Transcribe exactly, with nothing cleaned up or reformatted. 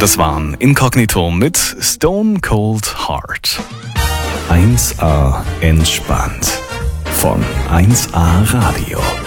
das waren Inkognito mit Stone Cold Heart. eins A entspannt von eins A Radio.